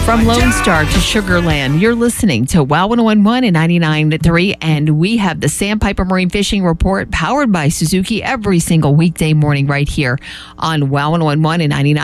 From Lone Star to Sugarland, you're listening to WOW 101.1 and 99.3, and we have the Sandpiper Marine Fishing Report powered by Suzuki every single weekday morning right here on WOW 101.1 and 99.